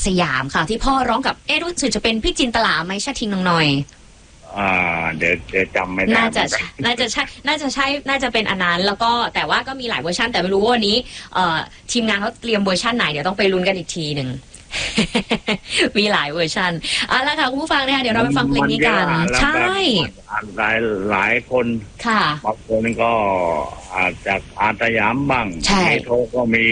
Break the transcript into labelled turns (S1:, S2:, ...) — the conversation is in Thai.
S1: สยามค่ะที่พ่อร้องกับรู้สึกจะเป็นพี่จินตลาไหมชาทิงน้องหน่อย
S2: เดี๋ยวจำไม่ได้
S1: น่าจะใช่น่าจะเป็นอันนั้นแล้วก็แต่ว่าก็มีหลายเวอร์ชันแต่ไม่รู้ว่าวันนี้ทีมงานเขาเตรียมเวอร์ชันไหนเดี๋ยวต้องไปลุ้นกันอีกทีหนึ่ง มีหลายเวอร์ชันแล้วค่ะคุณผู้ฟังนะคะเดี๋ยวเราไปฟังเพลงนี้กันใช่
S2: หลายคน
S1: ค่ะ
S2: บางคนก็อาจจะอาสยามบ้างเมโทรก็มี